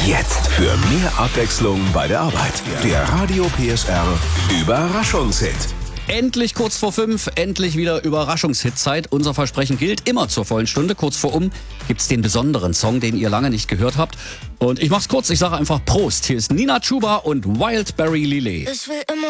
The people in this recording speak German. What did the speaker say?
Jetzt für mehr Abwechslung bei der Arbeit. Der Radio PSR Überraschungshit. Endlich kurz vor 5, endlich wieder Überraschungshitzeit. Unser Versprechen gilt immer zur vollen Stunde. Kurz vor gibt's den besonderen Song, den ihr lange nicht gehört habt. Und ich mach's kurz, ich sage einfach Prost. Hier ist Nina Chuba und Wildberry Lillet. Ich will immer